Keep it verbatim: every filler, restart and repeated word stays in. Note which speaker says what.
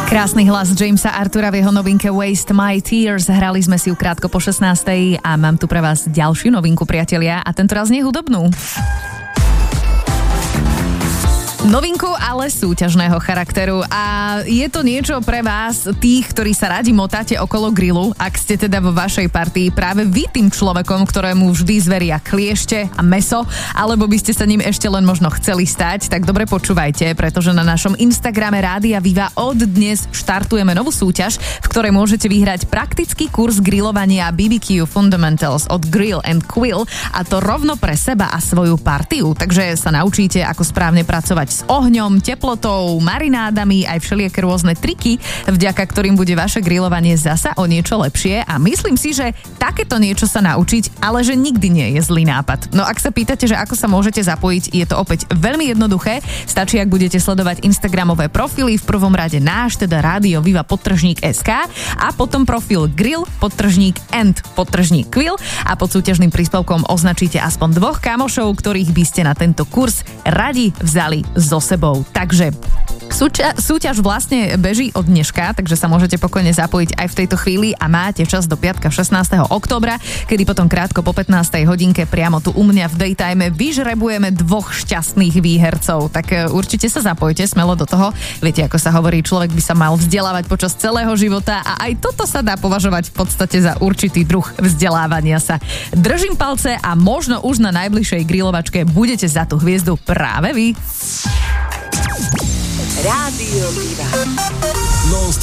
Speaker 1: Krásny hlas Jamesa Artura v jeho novinke Waste My Tears. Hrali sme si ju krátko po šestnástej a mám tu pre vás ďalšiu novinku, priatelia, a tentoraz nie hudobnú. Novinku, ale súťažného charakteru, a je to niečo pre vás, tých, ktorí sa radi motáte okolo grilu, ak ste teda vo vašej partii práve vy tým človekom, ktorému vždy zveria kliešte a mäso, alebo by ste sa ním ešte len možno chceli stať, tak dobre počúvajte, pretože na našom Instagrame Rádia Viva od dnes štartujeme novú súťaž, v ktorej môžete vyhrať praktický kurz grilovania bé bé kú Fundamentals od Grill and Quill, a to rovno pre seba a svoju partiu, takže sa naučíte, ako správne pracovať s ohňom, teplotou, marinádami, aj všelijaké rôzne triky, vďaka ktorým bude vaše grilovanie zasa o niečo lepšie, a myslím si, že takéto niečo sa naučiť, ale že nikdy nie je zlý nápad. No ak sa pýtate, že ako sa môžete zapojiť, je to opäť veľmi jednoduché. Stačí, ak budete sledovať instagramové profily, v prvom rade náš, teda Rádio Viva podtržník es ká, a potom profil Grill podtržník and podtržník Quill, a pod súťažným príspevkom označíte aspoň dvoch kamošov, ktorých by ste na tento kurz radi vzali so sebou. Takže súťa- súťaž vlastne beží od dneška, takže sa môžete pokojne zapojiť aj v tejto chvíli a máte čas do piatka šestnásteho októbra, kedy potom krátko po pätnástej hodinke priamo tu u mňa v Daytime vyžrebujeme dvoch šťastných výhercov. Tak určite sa zapojte smelo do toho. Viete, ako sa hovorí, človek by sa mal vzdelávať počas celého života, a aj toto sa dá považovať v podstate za určitý druh vzdelávania sa. Držím palce a možno už na najbližšej grilovačke budete za tú hviezdu práve vy.
Speaker 2: Rádio Viva.